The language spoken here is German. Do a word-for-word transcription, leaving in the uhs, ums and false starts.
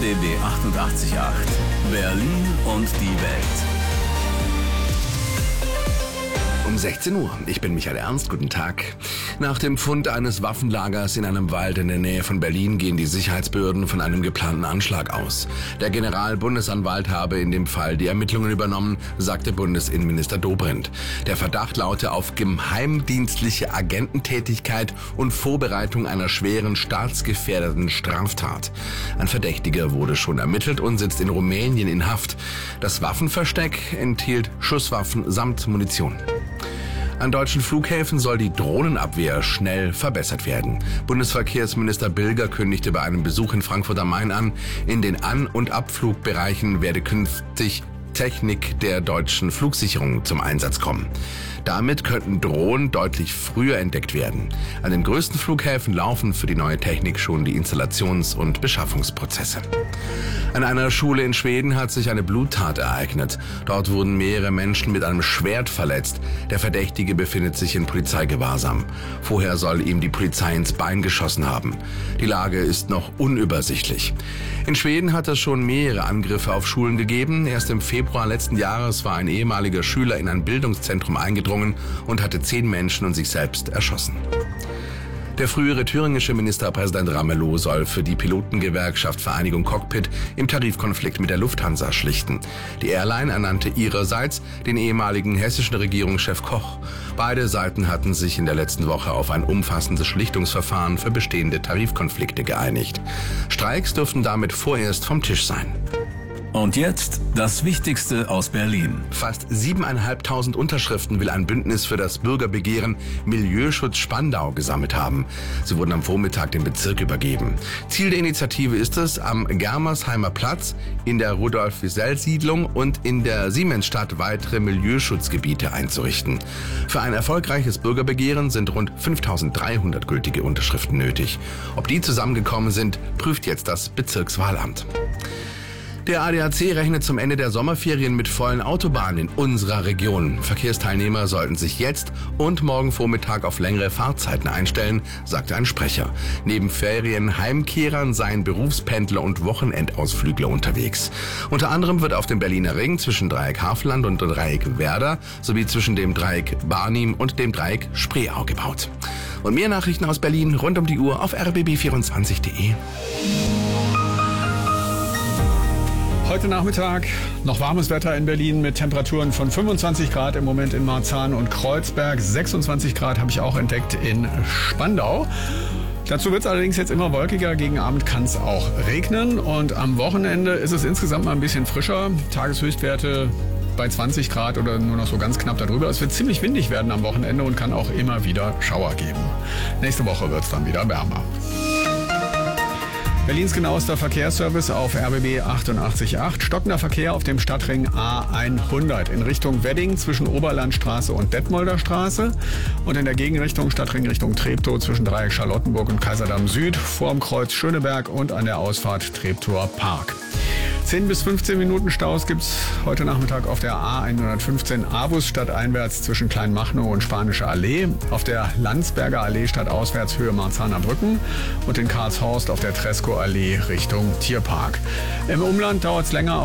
B B achtundachtzig Komma acht. Berlin und die Welt. Um sechzehn Uhr. Ich bin Michael Ernst. Guten Tag. Nach dem Fund eines Waffenlagers in einem Wald in der Nähe von Berlin gehen die Sicherheitsbehörden von einem geplanten Anschlag aus. Der Generalbundesanwalt habe in dem Fall die Ermittlungen übernommen, sagte Bundesinnenminister Dobrindt. Der Verdacht laute auf geheimdienstliche Agententätigkeit und Vorbereitung einer schweren staatsgefährdenden Straftat. Ein Verdächtiger wurde schon ermittelt und sitzt in Rumänien in Haft. Das Waffenversteck enthielt Schusswaffen samt Munition. An deutschen Flughäfen soll die Drohnenabwehr schnell verbessert werden. Bundesverkehrsminister Bilger kündigte bei einem Besuch in Frankfurt am Main an, in den An- und Abflugbereichen werde künftig Technik der deutschen Flugsicherung zum Einsatz kommen. Damit könnten Drohnen deutlich früher entdeckt werden. An den größten Flughäfen laufen für die neue Technik schon die Installations- und Beschaffungsprozesse. An einer Schule in Schweden hat sich eine Bluttat ereignet. Dort wurden mehrere Menschen mit einem Schwert verletzt. Der Verdächtige befindet sich in Polizeigewahrsam. Vorher soll ihm die Polizei ins Bein geschossen haben. Die Lage ist noch unübersichtlich. In Schweden hat es schon mehrere Angriffe auf Schulen gegeben. Erst im Februar letzten Jahres war ein ehemaliger Schüler in ein Bildungszentrum eingedrungen und hatte zehn Menschen und sich selbst erschossen. Der frühere thüringische Ministerpräsident Ramelow soll für die Pilotengewerkschaft Vereinigung Cockpit im Tarifkonflikt mit der Lufthansa schlichten. Die Airline ernannte ihrerseits den ehemaligen hessischen Regierungschef Koch. Beide Seiten hatten sich in der letzten Woche auf ein umfassendes Schlichtungsverfahren für bestehende Tarifkonflikte geeinigt. Streiks dürften damit vorerst vom Tisch sein. Und jetzt das Wichtigste aus Berlin. Fast siebeneinhalbtausend Unterschriften will ein Bündnis für das Bürgerbegehren Milieuschutz Spandau gesammelt haben. Sie wurden am Vormittag dem Bezirk übergeben. Ziel der Initiative ist es, am Germersheimer Platz, in der Rudolf-Wiesel-Siedlung und in der Siemensstadt weitere Milieuschutzgebiete einzurichten. Für ein erfolgreiches Bürgerbegehren sind rund fünftausenddreihundert gültige Unterschriften nötig. Ob die zusammengekommen sind, prüft jetzt das Bezirkswahlamt. Der A D A C rechnet zum Ende der Sommerferien mit vollen Autobahnen in unserer Region. Verkehrsteilnehmer sollten sich jetzt und morgen Vormittag auf längere Fahrzeiten einstellen, sagte ein Sprecher. Neben Ferienheimkehrern seien Berufspendler und Wochenendausflügler unterwegs. Unter anderem wird auf dem Berliner Ring zwischen Dreieck Havelland und Dreieck Werder sowie zwischen dem Dreieck Barnim und dem Dreieck Spreeau gebaut. Und mehr Nachrichten aus Berlin rund um die Uhr auf r b b vierundzwanzig punkt de. Heute Nachmittag noch warmes Wetter in Berlin mit Temperaturen von fünfundzwanzig Grad im Moment in Marzahn und Kreuzberg. sechsundzwanzig Grad habe ich auch entdeckt in Spandau. Dazu wird es allerdings jetzt immer wolkiger. Gegen Abend kann es auch regnen. Und am Wochenende ist es insgesamt mal ein bisschen frischer. Tageshöchstwerte bei zwanzig Grad oder nur noch so ganz knapp darüber. Es wird ziemlich windig werden am Wochenende und kann auch immer wieder Schauer geben. Nächste Woche wird es dann wieder wärmer. Berlins genauester Verkehrsservice auf R B B achtundachtzig Komma acht. Stockender Verkehr auf dem Stadtring A hundert in Richtung Wedding zwischen Oberlandstraße und Detmolder Straße und in der Gegenrichtung Stadtring Richtung Treptow zwischen Dreieck Charlottenburg und Kaiserdamm Süd, vorm Kreuz Schöneberg und an der Ausfahrt Treptower Park. zehn bis fünfzehn Minuten Staus gibt's heute Nachmittag auf der A hundertfünfzehn Avus stadteinwärts zwischen Kleinmachnow und Spanische Allee, auf der Landsberger Allee stadtauswärts Höhe Marzahner Brücken und in Karlshorst auf der Tresco Allee Richtung Tierpark. Im Umland dauert's länger.